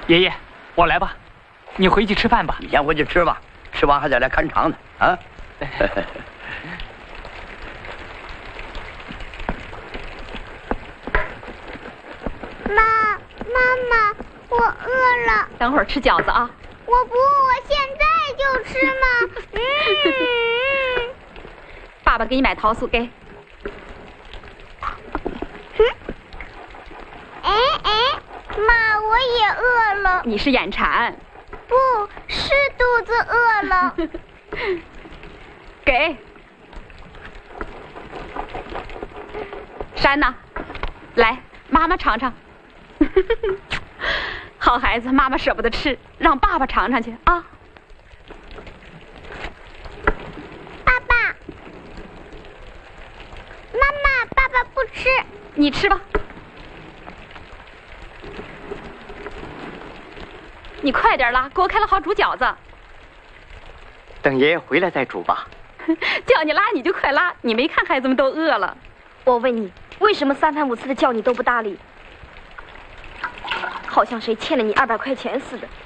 爷爷，我来吧，你回去吃饭吧。 你先回去吃吧，吃完还得来看场呢啊。 妈，我饿了。 等会儿吃饺子啊。 我不，我现在就吃嘛。 爸爸给你买桃酥，给。 妈，我也饿了。 你是眼馋？ 不是肚子饿了。 给。山呢？来，妈妈尝尝。好孩子，妈妈舍不得吃，让爸爸尝尝去啊。 爸爸，妈妈，爸爸不吃。 你吃吧。你快点啦，锅开了好煮饺子。 等爷爷回来再煮吧。 叫你拉你就快拉，你没看孩子们都饿了。 我问你，为什么3番5次的叫你都不搭理？好像谁欠了你200块钱似的。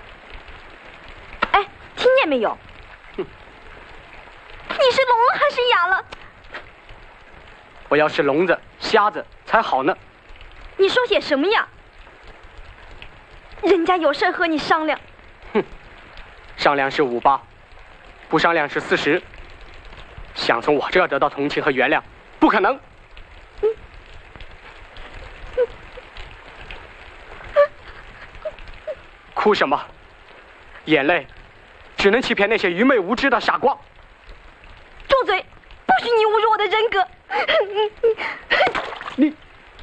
哎，听见没有？ 哼， 你是聋了还是哑了？ 我要是聋子、瞎子才好呢。 你说些什么呀？人家有事和你商量。 哼，商量是58，不商量是40。想从我这儿得到同情和原谅，不可能。哭什么？眼泪只能欺骗那些愚昧无知的傻瓜。 住嘴！不许你侮辱我的人格！ 你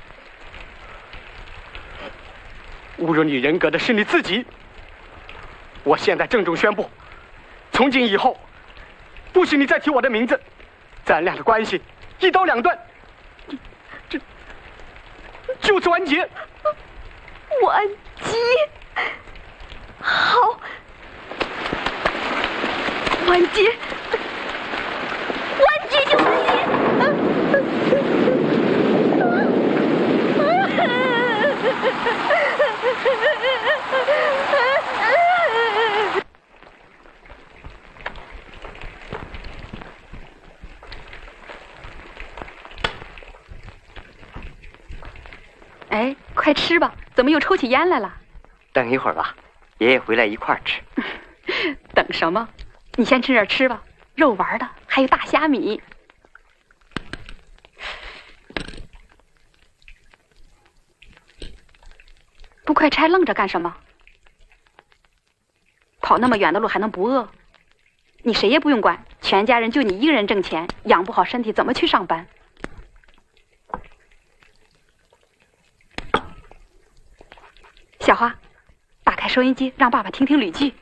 侮辱你人格的是你自己。我现在郑重宣布，从今以后，不许你再提我的名字，咱俩的关系一刀两断，这就此完结。 完结。好，完结，完结就完结。 哎，快吃吧，怎么又抽起烟来了？ 等一会儿吧，爷爷回来一块儿吃。 等什么？你先吃点吃吧，肉丸的，还有大虾米。不快拆，愣着干什么？跑那么远的路还能不饿？你谁也不用管，全家人就你一个人挣钱，养不好身体怎么去上班？小花，打开收音机，让爸爸听听吕剧。